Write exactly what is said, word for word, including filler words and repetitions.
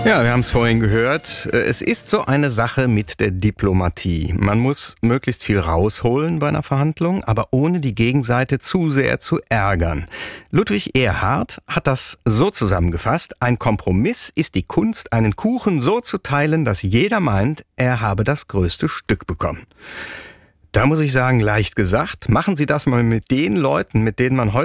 Ja, wir haben es vorhin gehört. Es ist so eine Sache mit der Diplomatie. Man muss möglichst viel rausholen bei einer Verhandlung, aber ohne die Gegenseite zu sehr zu ärgern. Ludwig Erhard hat das so zusammengefasst: Ein Kompromiss ist die Kunst, einen Kuchen so zu teilen, dass jeder meint, er habe das größte Stück bekommen. Da muss ich sagen, leicht gesagt. Machen Sie das mal mit den Leuten, mit denen man heute